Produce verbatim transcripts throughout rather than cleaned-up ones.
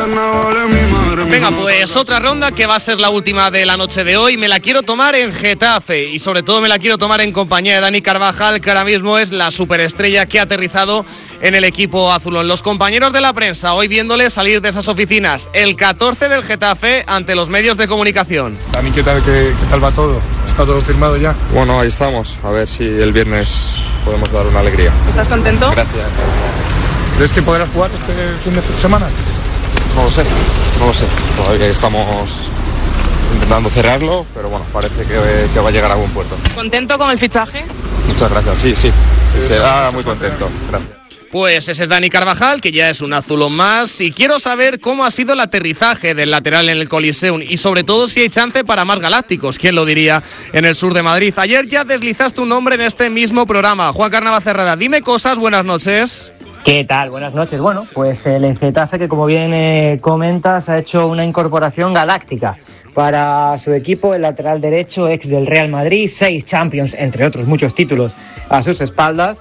Venga, pues otra ronda que va a ser la última de la noche de hoy. Me la quiero tomar en Getafe y sobre todo me la quiero tomar en compañía de Dani Carvajal, que ahora mismo es la superestrella que ha aterrizado en el equipo azulón. Los compañeros de la prensa hoy viéndole salir de esas oficinas el catorce del Getafe ante los medios de comunicación. Dani, ¿qué tal, qué, qué tal va todo? ¿Está todo firmado ya? Bueno, ahí estamos, a ver si el viernes podemos dar una alegría. ¿Estás contento? Gracias. ¿Crees que podrás jugar este fin de semana? No lo sé, no lo sé. Todavía estamos intentando cerrarlo, pero bueno, parece que, que va a llegar a buen puerto. ¿Contento con el fichaje? Muchas gracias, sí, sí. sí se da muy contento. Gracias. Pues ese es Dani Carvajal, que ya es un azulón más, y quiero saber cómo ha sido el aterrizaje del lateral en el Coliseum y sobre todo si hay chance para más galácticos, quién lo diría, en el sur de Madrid. Ayer ya deslizaste un nombre en este mismo programa, Juan Carnavacerrada. Dime cosas, buenas noches. ¿Qué tal? Buenas noches. Bueno, pues el Getafe, que como bien eh, comentas, ha hecho una incorporación galáctica para su equipo, el lateral derecho, ex del Real Madrid, seis Champions, entre otros muchos títulos a sus espaldas,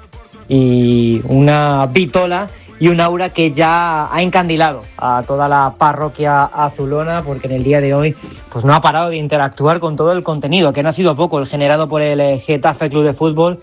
y una vitola y un aura que ya ha encandilado a toda la parroquia azulona, porque en el día de hoy pues no ha parado de interactuar con todo el contenido, que no ha sido poco el generado por el Getafe Club de Fútbol,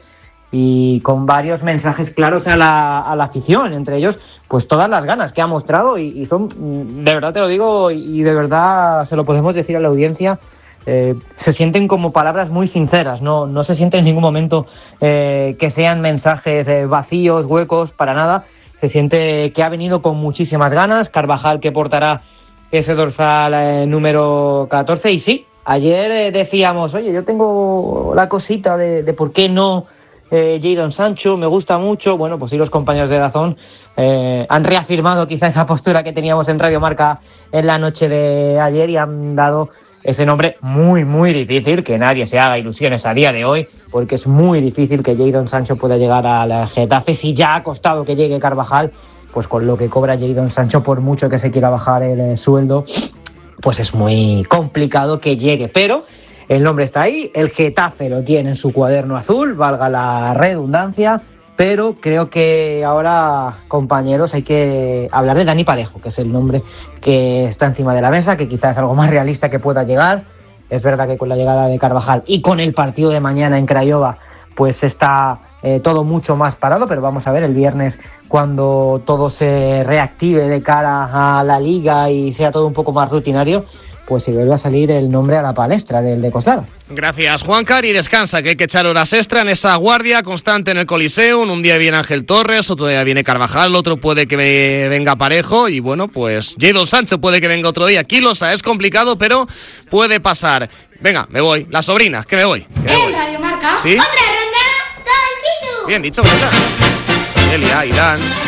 y con varios mensajes claros a la, a la afición, entre ellos pues todas las ganas que ha mostrado, y, y son, de verdad te lo digo, y de verdad se lo podemos decir a la audiencia, eh, se sienten como palabras muy sinceras, no, no se siente en ningún momento eh, que sean mensajes eh, vacíos, huecos, para nada. Se siente que ha venido con muchísimas ganas. Carvajal, que portará ese dorsal eh, número catorce, y sí, ayer eh, decíamos, oye, yo tengo la cosita de, de por qué no Eh, Jadon Sancho, me gusta mucho. Bueno, pues sí, los compañeros de Dazón eh, han reafirmado quizá esa postura que teníamos en Radio Marca en la noche de ayer y han dado ese nombre muy, muy difícil, que nadie se haga ilusiones a día de hoy, porque es muy difícil que Jadon Sancho pueda llegar al Getafe. Si ya ha costado que llegue Carvajal, pues con lo que cobra Jadon Sancho, por mucho que se quiera bajar el eh, sueldo, pues es muy complicado que llegue, pero el nombre está ahí, el Getafe lo tiene en su cuaderno azul, valga la redundancia, pero creo que ahora, compañeros, hay que hablar de Dani Parejo, que es el nombre que está encima de la mesa, que quizás es algo más realista que pueda llegar. Es verdad que con la llegada de Carvajal y con el partido de mañana en Craiova, pues está eh, todo mucho más parado, pero vamos a ver el viernes, cuando todo se reactive de cara a la Liga y sea todo un poco más rutinario, pues si vuelve a salir el nombre a la palestra del de Coslada. Gracias, Juancar, y descansa, que hay que echar horas extra en esa guardia constante en el Coliseum. Un día viene Ángel Torres, otro día viene Carvajal, otro puede que venga Parejo, y bueno, pues Jadon Sancho puede que venga otro día. Quilosa, es complicado, pero puede pasar. Venga, me voy. Las sobrinas, que me voy. Que me en voy. Radio Marca, ¿Sí? otra ronda con Chitu. Bien dicho, venga. Elia, Irán.